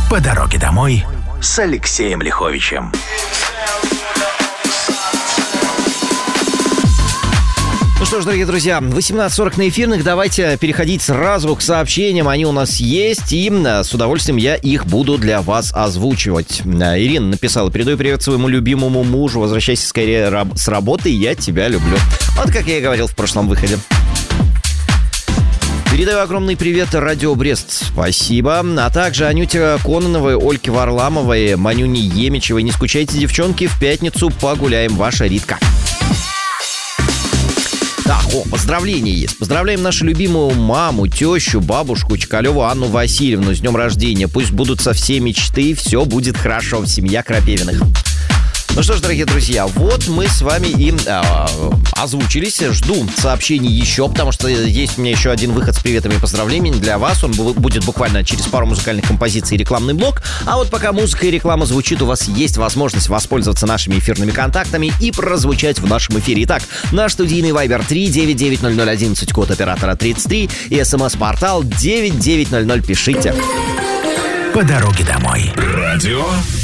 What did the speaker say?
По дороге домой с Алексеем Лиховичем. Ну что ж, дорогие друзья, 18:40 на эфирных. Давайте переходить сразу к сообщениям. Они у нас есть, и с удовольствием я их буду для вас озвучивать. Ирина написала: передаю привет своему любимому мужу. Возвращайся скорее с работы, я тебя люблю. Вот как я и говорил в прошлом выходе. Передаю огромный привет Радио Брест. Спасибо. А также Анюте Кононовой, Ольке Варламовой, Манюне Емичевой. Не скучайте, девчонки, в пятницу погуляем. Ваша Ритка. Так, поздравления есть. Поздравляем нашу любимую маму, тещу, бабушку Чкалеву Анну Васильевну с днем рождения. Пусть будут со всей мечты, все будет хорошо. Семья Крапивиных. Ну что ж, дорогие друзья, вот мы с вами и озвучились. Жду сообщений еще, потому что есть у меня еще один выход с приветами и поздравлениями для вас. Он будет буквально через пару музыкальных композиций и рекламный блок. А вот пока музыка и реклама звучит, у вас есть возможность воспользоваться нашими эфирными контактами и прозвучать в нашем эфире. Итак, наш студийный Viber 3990011, код оператора 33 и смс-портал 9900. Пишите. По дороге домой. Радио